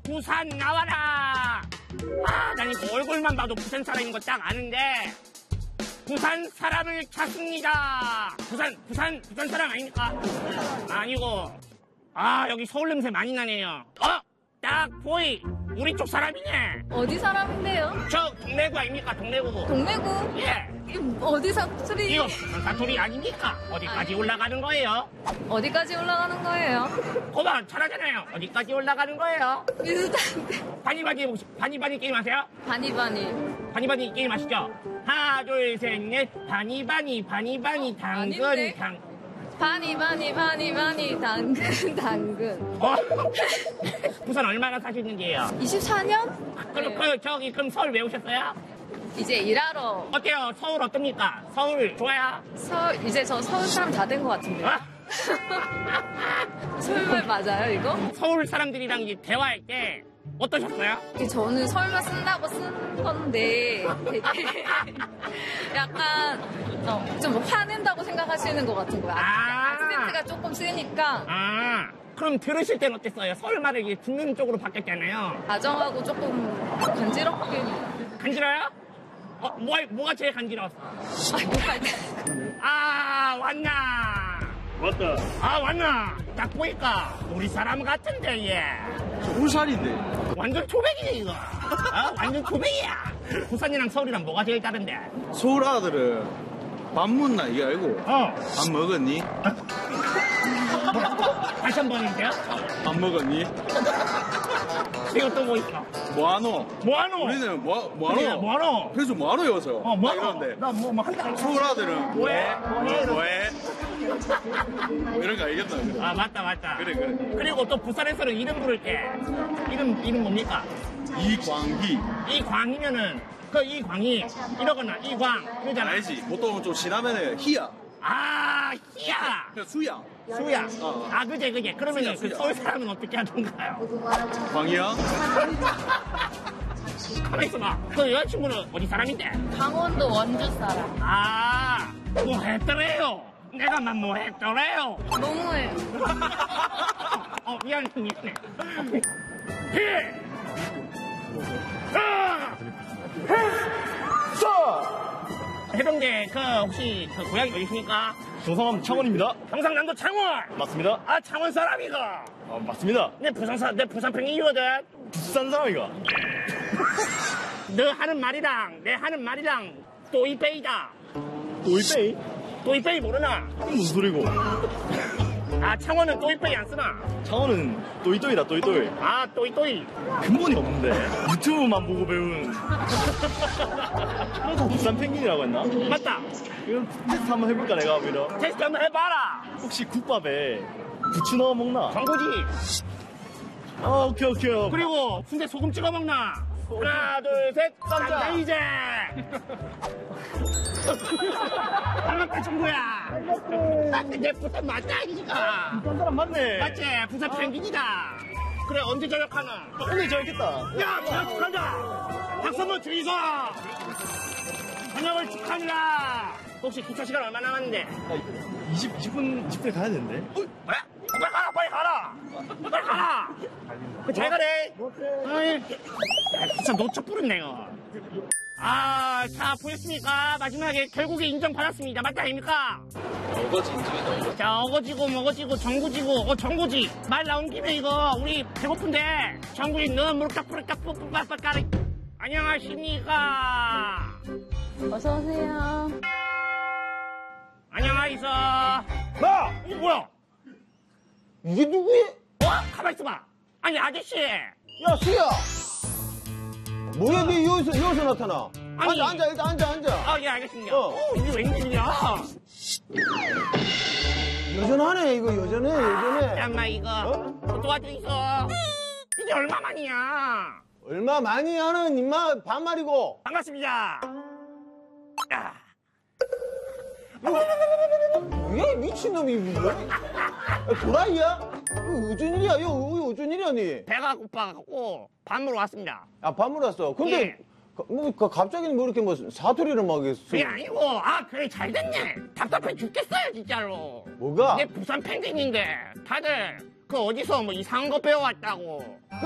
부산 나와라. 아, 난 이거 얼굴만 봐도 부산 사람인 거 딱 아는데 부산 사람을 찾습니다. 부산 사람 아닙니까? 아니고. 아, 여기 서울 냄새 많이 나네요. 딱 보이. 우리 쪽 사람이네. 어디 사람인데요? 저 동래구 아닙니까? 동래구. 동래구? 예. 어디 사투리? 이거 사투리 아닙니까? 어디까지 올라가는 거예요? 어디까지 올라가는 거예요? 거봐, 잘하잖아요. 어디까지 올라가는 거예요? 비슷한데. 바니바니 게임 하세요? 바니바니. 바니바니 게임 하시죠? 하나, 둘, 셋, 넷. 바니바니, 당근, 아닌데? 바니바니, 당근. 부산 얼마나 사시는지요? 24년? 그럼 서울 왜 오셨어요? 이제 일하러. 어때요? 서울 어떻습니까? 서울 좋아요? 이제 저 서울 사람 다 된 것 같은데. 서울 맞아요, 이거? 서울 사람들이랑 이제 대화할 때 어떠셨어요? 저는 설마 쓴다고 쓴 건데 되게 약간 좀 화낸다고 생각하시는 것 같은 거야. 악센트가 조금 세니까. 그럼 들으실 땐 어땠어요? 서울 말을 이제 듣는 쪽으로 바뀌었잖아요. 다정하고 조금 간지럽게. 간지러요? 뭐가 제일 간지러웠어? 왔나? 맞다. 왔나? 딱 보니까 우리 사람 같은데, 얘. 울산인데. 완전 토백이네, 이거. 완전 토백이야. 부산이랑 서울이랑 뭐가 제일 다른데? 서울 아들은 밥 묻나 이게 알고. 밥 먹었니? 다시 한 번 해주세요. 밥 먹었니? 이거 또 뭐 있어? 뭐하노? 뭐하노? 우리는 뭐하노? 뭐하노? 그래서 뭐하노 여기서? 뭐하노? 이러는데. 나 뭐 한다. 서울 아들은 뭐해? 뭐해? 뭐 이런 거 알겠나? 맞다. 그래. 그리고 또 부산에서는 이름 부를 때 이름 뭡니까? 이광희. 이광이면은 이광이 이러거나 이광 그러잖아. 알지? 보통 좀 지나면은 희야. 희야. 그냥 수야. 그제. 그러면은 그 수야. 서울 사람은 어떻게 하던가요? 광희야? 가만히 있어봐. 그 여자친구는 어디 사람인데? 강원도 원주 사람. 뭐 했더래요? 내가 뭐 했더래요? 너무해. 미안해. 해병대 혹시 고향이 어디십니까? 조성함 창원입니다. 경상남도 창원. 맞습니다. 창원 사람이가. 맞습니다. 내 부산 팽이거든. 부산 사람이가. 너 하는 말이랑 내 하는 말이랑 또이빼이다. 또이빼이? 또이빼이 모르나? 그게 무슨 소리고? 창원은 또이빼이 안 쓰나? 창원은 또이또이다 또이또이. 또이또이. 근본이 없는데 유튜브만 보고 배운. 부산 펭귄이라고 했나? 맞다. 이거 테스트 한번 해볼까 내가 오히려. 테스트 한번 해봐라. 혹시 국밥에 부추 넣어 먹나? 광고지. 오케이. 그리고 순대 소금 찍어 먹나? 하나, 둘, 셋. 쌈장 이제. 반갑다 친구야. 내 부산 맞다 이니까. 부산 사람 맞네. 맞지? 부산 펭귄이다. 그래 언제 저녁하나? 오늘 저녁겠다. 야, 축하한다. 박수 한번 주이소. 저녁을 축하합니다. 혹시 기차 시간 얼마 남았는데? 20분에 가야 되는데. 뭐야? 빨리 가라. 잘 가래. 진짜 노초 뿌렸네, 이거. 자, 보였습니까? 마지막에 결국에 인정받았습니다. 맞지 아닙니까? 어거지 인증이다. 자, 어거지고, 정구지고, 정구지. 말 나온 김에 이거, 우리 배고픈데, 정구지, 너 무릎딱 빡빡 까리. 안녕하십니까? 어서오세요. 안녕하이소. 뭐야? 이게 누구야? 가만 있어봐. 아니, 아저씨. 야, 수야! 뭐야, 너 여기서 나타나? 아니. 앉아, 일단 앉아. 예, 알겠습니다. 어. 이게 웬일이냐? 여전하네, 이거, 여전해. 엄마, 이거. 도와줘 있어. 이게 얼마만이야? 얼마 많이 하는, 임마, 반말이고. 반갑습니다. 야. 왜 미친놈이, 뭐야? 도라이야? 이거 어쩐 일이야? 이거 어쩐 일이야, 니? 배가 고파갖고 밥 먹으러 왔습니다. 반말 왔어. 근데, 예. 갑자기 뭐 이렇게 사투리를 막 했어. 그게 아니고, 그래, 잘 됐네. 답답해 죽겠어요, 진짜로. 뭐가? 내 부산 펭귄인데, 다들, 어디서 이상한 거 배워왔다고.